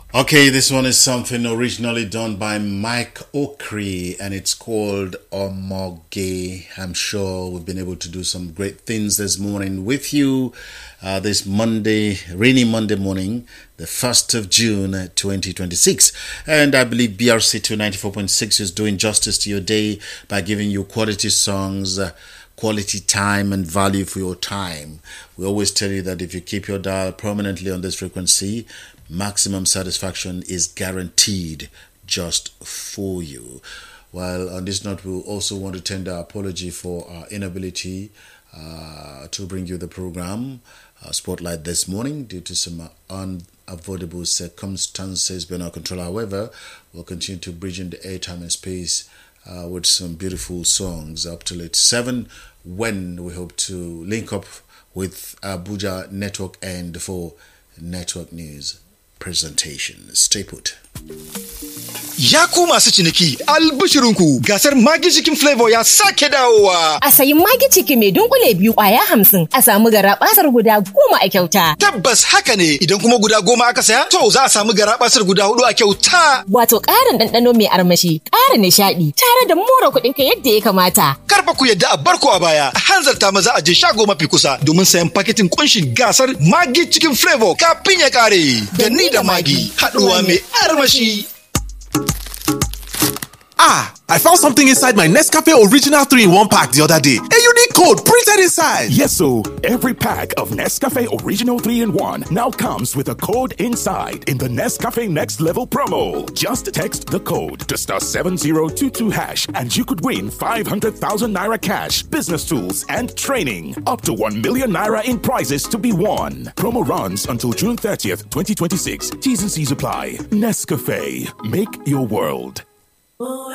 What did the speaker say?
Okay, this one is something originally done by Mike Okri and it's called Omoge. I'm sure we've been able to do some great things this morning with you. This Monday, rainy Monday morning, the 1st of June 2026. And I believe BRC 294.6 is doing justice to your day by giving you quality songs, quality time and value for your time. We always tell you that if you keep your dial permanently on this frequency, maximum satisfaction is guaranteed just for you. Well, on this note, we also want to tender our apology for our inability to bring you the program Spotlight this morning due to some unavoidable circumstances beyond our control. However, we'll continue to bridge in the airtime and space with some beautiful songs up till it's 7 when we hope to link up with Abuja Network and for Network News presentation. Stay put. Ya ku masu ciniki, albishirinku gasar Maggi Chicken Flavor ya sake dawowa. A sayi Maggi Chicken mai dunkule biyu kwaya 50 a samu garabasar guda 10 a kyauta. Tabbas haka ne, idan kuma guda 10 aka saya, to za a samu garabasar guda 4 a kyauta. Wato ƙarin ɗanɗano mai armashi, ƙara nishaɗi, tare da more kuɗinka yadda ya kamata. Karfa ku yadda a barko a baya, a hanzarta maza a je shago mafi kusa domin sayan paketin kunshin gasar Maggi Chicken Flavor kafin ya kare. Da ni da Maggi, haɗuwa mai armashi. I found something inside my Nescafe Original 3-in-1 pack the other day. A unique code printed inside. Yes, so every pack of Nescafe Original 3-in-1 now comes with a code inside in the Nescafe Next Level promo. Just text the code to *7022# and you could win 500,000 naira cash, business tools, and training. Up to 1 million naira in prizes to be won. Promo runs until June 30th, 2026. T's and C's apply. Nescafe. Make your world.